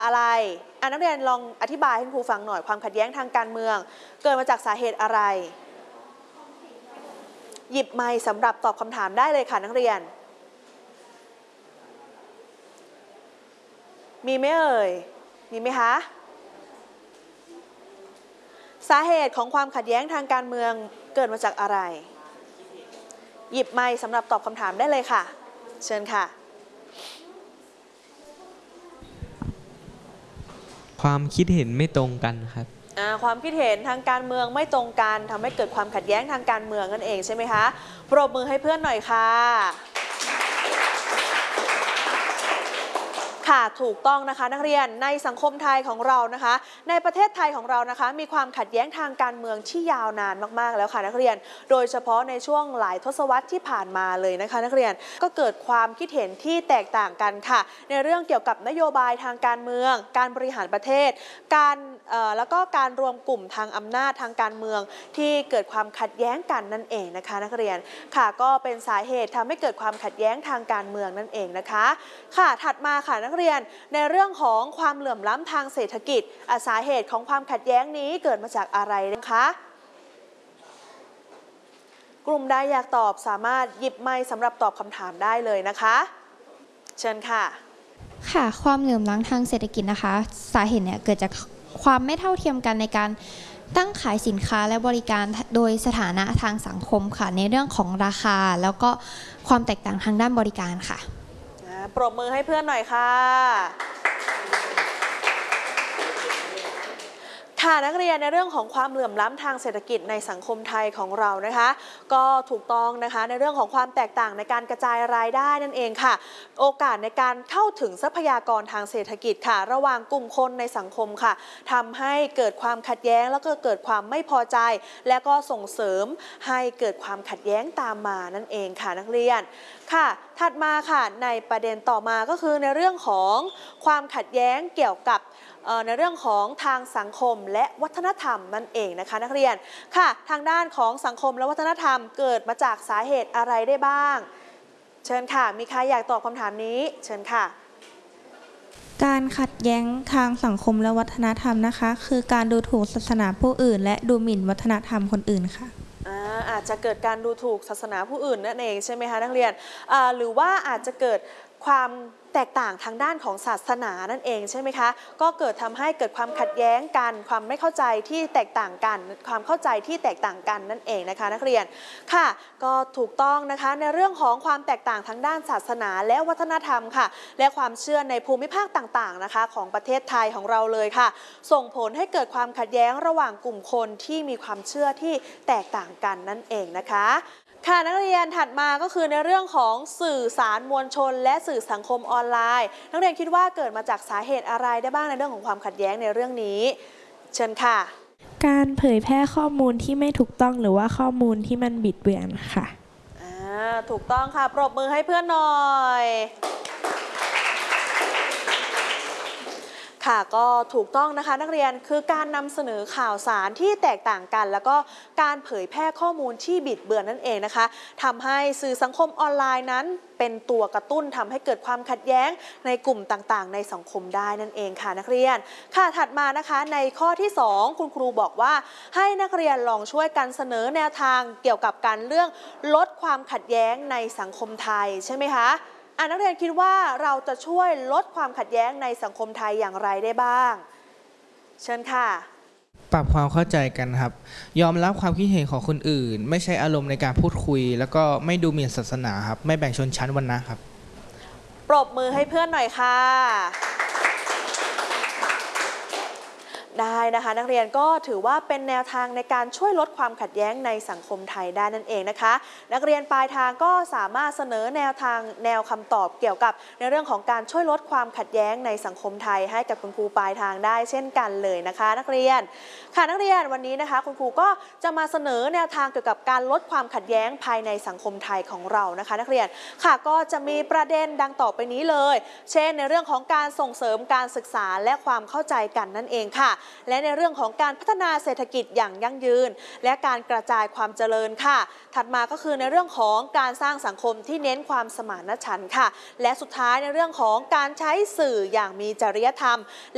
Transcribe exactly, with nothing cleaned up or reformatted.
อะไรอ่ะนักเรียนลองอธิบายให้ครูฟังหน่อยความขัดแย้งทางการเมืองเกิดมาจากสาเหตุอะไรหยิบไมค์สำหรับตอบคำถามได้เลยค่ะนักเรียนมีไหมเอ่ยมีไหมคะสาเหตุของความขัดแย้งทางการเมืองเกิดมาจากอะไรหยิบไมค์สำหรับตอบคำถามได้เลยค่ะเชิญค่ะความคิดเห็นไม่ตรงกันครับความคิดเห็นทางการเมืองไม่ตรงกันทำให้เกิดความขัดแย้งทางการเมืองนั่นเองใช่ไหมคะปรบมือให้เพื่อนหน่อยค่ะค่ะถูกต้องนะคะนักเรียนในสังคมไทยของเรานะคะในประเทศไทยของเรานะคะมีความขัดแย้งทางการเมืองที่ยาวนานมากๆแล้วค่ะนักเรียนโดยเฉพาะในช่วงหลายทศวรรษที่ผ่านมาเลยนะคะนักเรียนก็เกิดความคิดเห็นที่แตกต่างกันค่ะในเรื่องเกี่ยวกับนโยบายทางการเมืองการบริหารประเทศการแล้วก็การรวมกลุ่มทางอำนาจทางการเมืองที่เกิดความขัดแย้งกันนั่นเองนะคะนักเรียนค่ะก็เป็นสาเหตุทำให้เกิดความขัดแย้งทางการเมืองนั่นเองนะคะค่ะถัดมาค่ะนักเรียนในเรื่องของความเหลื่อมล้ำทางเศรษฐกิจสาเหตุของความขัดแย้งนี้เกิดมาจากอะไรนะคะกลุ่มใดอยากตอบสามารถหยิบไมค์สำหรับตอบคำถามได้เลยนะคะเชิญค่ะค่ะความเหลื่อมล้ำทางเศรษฐกิจนะคะสาเหตุเนี่ยเกิดจากความไม่เท่าเทียมกันในการตั้งขายสินค้าและบริการโดยสถานะทางสังคมค่ะในเรื่องของราคาแล้วก็ความแตกต่างทางด้านบริการค่ะปรบมือให้เพื่อนหน่อยค่ะค่ะนักเรียนในเรื่องของความเหลื่อมล้ำทางเศรษฐกิจในสังคมไทยของเรานะคะก็ถูกต้องนะคะในเรื่องของความแตกต่างในการกระจายรายได้นั่นเองค่ะโอกาสในการเข้าถึงทรัพยากรทางเศรษฐกิจค่ะระหว่างกลุ่มคนในสังคมค่ะทำให้เกิดความขัดแย้งแล้วก็เกิดความไม่พอใจและก็ส่งเสริมให้เกิดความขัดแย้งตามมานั่นเองค่ะนักเรียนค่ะถัดมาค่ะในประเด็นต่อมาก็คือในเรื่องของความขัดแย้งเกี่ยวกับในเรื่องของทางสังคมและวัฒนธรรมนั่นเองนะคะนักเรียนค่ะทางด้านของสังคมและวัฒนธรรมเกิดมาจากสาเหตุอะไรได้บ้างเชิญค่ะมีใครอยากตอบคำถามนี้เชิญค่ะการขัดแย้งทางสังคมและวัฒนธรรมนะคะคือการดูถูกศาสนาผู้อื่นและดูหมิ่นวัฒนธรรมคนอื่นค่ะอาจจะเกิดการดูถูกศาสนาผู้อื่นนั่นเองใช่ไหมคะนักเรียนหรือว่าอาจจะเกิดความแตกต่างทางด้านของศาสนานั่นเองใช่ไหมคะก็เกิดทำให้เกิดความขัดแย้งกันความไม่เข้าใจที่แตกต่างกันความเข้าใจที่แตกต่างกันนั่นเองนะคะนักเรียนค่ะก็ถูกต้องนะคะในเรื่องของความแตกต่างทางด้านศาสนาและวัฒนธรรมค่ะและความเชื่อในภูมิภาคต่างๆนะคะของประเทศไทยของเราเลยค่ะส่งผลให้เกิดความขัดแย้งระหว่างกลุ่มคนที่มีความเชื่อที่แตกต่างกันนั่นเองนะคะค่ะนักเรียนถัดมาก็คือในเรื่องของสื่อสารมวลชนและสื่อสังคมออนไลน์นักเรียนคิดว่าเกิดมาจากสาเหตุอะไรได้บ้างในเรื่องของความขัดแย้งในเรื่องนี้เชิญค่ะการเผยแพร่ข้อมูลที่ไม่ถูกต้องหรือว่าข้อมูลที่มันบิดเบือนค่ะอ่าถูกต้องค่ะปรบมือให้เพื่อนหน่อยค่ะก็ถูกต้องนะคะนักเรียนคือการนำเสนอข่าวสารที่แตกต่างกันแล้วก็การเผยแพร่ข้อมูลที่บิดเบือนนั่นเองนะคะทำให้สื่อสังคมออนไลน์นั้นเป็นตัวกระตุ้นทำให้เกิดความขัดแย้งในกลุ่มต่างๆในสังคมได้นั่นเองค่ะนักเรียนค่ะถัดมานะคะในข้อที่สองคุณครูบอกว่าให้นักเรียนลองช่วยกันเสนอแนวทางเกี่ยวกับการเรื่องลดความขัดแย้งในสังคมไทยใช่ไหมคะนักเรียนคิดว่าเราจะช่วยลดความขัดแย้งในสังคมไทยอย่างไรได้บ้างเชิญค่ะปรับความเข้าใจกันครับยอมรับความคิดเห็นของคนอื่นไม่ใช้อารมณ์ในการพูดคุยแล้วก็ไม่ดูหมิ่นศาสนาครับไม่แบ่งชนชั้นวรรณะครับปรบมือให้เพื่อนหน่อยค่ะได้นะคะนักเรียนก็ถือว่าเป็นแนวทางในการช่วยลดความขัดแย้งในสังคมไทยได้นั่นเองนะคะนักเรียนปลายทางก็สามารถเสนอแนวทางแนวคำตอบเกี่ยวกับในเรื่องของการช่วยลดความขัดแย้งในสังคมไทยให้กับคุณครูปลายทางได้เช่นกันเลยนะคะนักเรียนค่ะนักเรียนวันนี้นะคะคุณครูก็จะมาเสนอแนวทางเกี่ยวกับการลดความขัดแย้งภายในสังคมไทยของเรานะคะนักเรียนค่ะก็จะมีประเด็นดังต่อไปนี้เลยเช่นในเรื่องของการส่งเสริมการศึกษาและความเข้าใจกันนั่นเองค่ะและในเรื่องของการพัฒนาเศรษฐกิจอย่างยั่งยืนและการกระจายความเจริญค่ะถัดมาก็คือในเรื่องของการสร้างสังคมที่เน้นความสมานฉันท์ค่ะและสุดท้ายในเรื่องของการใช้สื่ออย่างมีจริยธรรม